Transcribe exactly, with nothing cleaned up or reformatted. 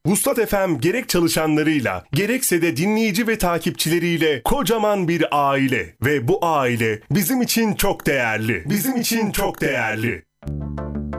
Vuslat F M gerek çalışanlarıyla, gerekse de dinleyici ve takipçileriyle kocaman bir aile ve bu aile bizim için çok değerli. Bizim için çok değerli.